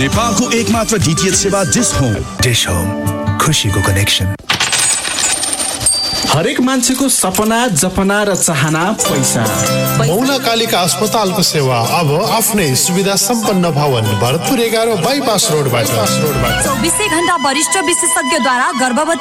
नेपालको एकमात्र डीटीएच सेवा डिश होम खुशीको कनेक्सन। हरेक मान्छेको सपना जपना र चाहना पैसा। मौला कालिका अस्पतालको सेवा अब आफ्नै सुविधा सम्पन्न भवन भरतपुर 11 बाइपास रोडबाट 24 घण्टा वरिष्ठ विशेषज्ञद्वारा गर्भवती